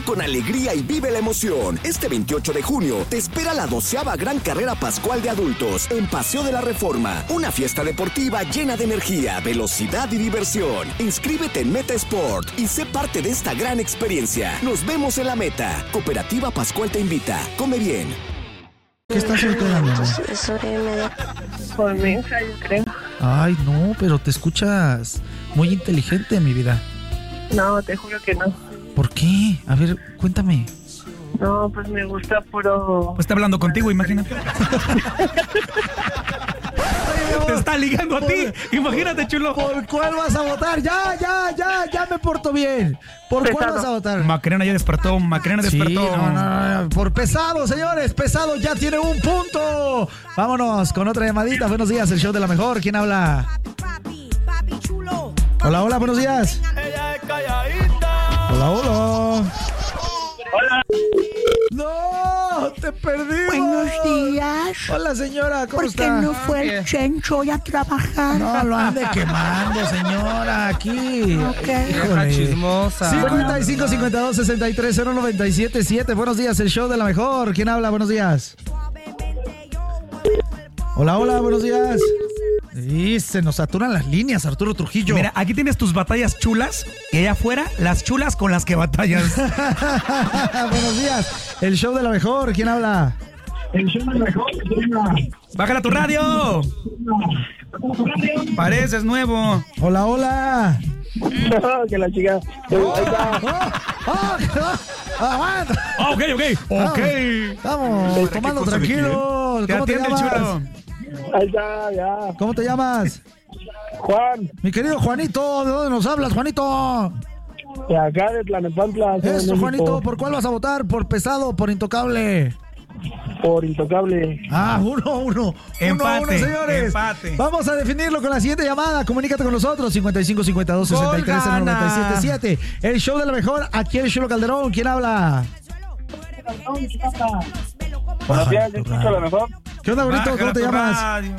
Corre con alegría y vive la emoción. Este 28 de junio te espera la 12ª Gran Carrera Pascual de Adultos en Paseo de la Reforma. Una fiesta deportiva llena de energía, velocidad y diversión. Inscríbete en Meta Sport y sé parte de esta gran experiencia. Nos vemos en la meta. Cooperativa Pascual te invita. Come bien. ¿Qué estás soltando? Por mensa, yo creo. Ay, no, pero te escuchas muy inteligente, mi vida. No, te juro que no. ¿Por qué? A ver, cuéntame. No, pues me gusta puro... Pues está hablando contigo, imagínate. Te está ligando a ti. Imagínate, chulo. ¿Por cuál vas a votar? Ya me porto bien. ¿Por Pesado. cuál vas a votar? Macarena ya despertó, Macarena Sí, despertó. no, por pesado, señores. Pesado ya tiene un punto. Vámonos con otra llamadita. Buenos días, el show de la mejor. ¿Quién habla? Hola, buenos días. Hola. ¡No! ¡Te perdimos! Buenos días. Hola, señora, ¿cómo ¿Por está? qué no fue el Chencho hoy a trabajar? No, lo ande quemando, señora, aquí. Ok. Híjole. Chismosa. 55 52 63 097 7. Buenos días, el show de la mejor. ¿Quién habla? Buenos días. Hola, buenos días. Y se nos saturan las líneas, Arturo Trujillo. Mira, aquí tienes tus batallas chulas y allá afuera las chulas con las que batallas. Buenos días, el show de la mejor. ¿Quién habla? El show de la mejor. ¡Bájala tu radio! Pareces nuevo. Hola. que la chica... Aguanta. Ok. Vamos, tomando tranquilo. Te ¿Cómo te atiende el llamas? chulo. Ahí está, ya. ¿Cómo te llamas? Juan, Mi querido Juanito, ¿de dónde nos hablas, Juanito? de acá de Tlanepantla. Ciudad de Eso, México. Juanito, ¿por cuál vas a votar? ¿Por pesado o por intocable? Por Intocable. Ah, 1-1. Empate, 1-1, señores. empate. Vamos a definirlo con la siguiente llamada. Comunícate con nosotros. 55 52 63 97 7. El show de la mejor. Aquí el Chulo Calderón. ¿Quién habla? Buenos días, yo escucho la mejor. ¿Qué onda, bonito? Bájala ¿Cómo te tu llamas? radio.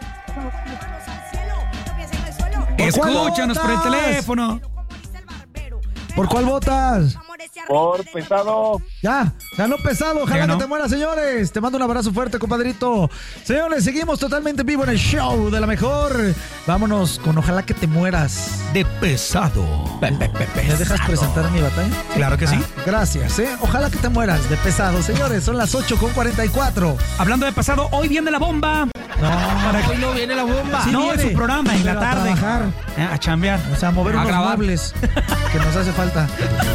¿Por cuál Escúchanos por el votas? teléfono. ¿Por cuál votas? Por Pesado. Ya, ganó pesado. Ojalá ¿Ganó? que te mueras, señores. Te mando un abrazo fuerte, compadrito. Señores, seguimos totalmente en vivo en el show de la mejor. Vámonos con Ojalá que te mueras. De pesado. ¿Me dejas presentar mi batalla? Claro que sí. Gracias, Ojalá que te mueras de pesado. Señores, son las 8:44. Hablando de pasado, hoy viene la bomba. No, hoy no viene la bomba. Sí no, viene, es su programa en la pero tarde. A trabajar. A chambear. O sea, a mover A unos grabar. muebles que nos hace falta.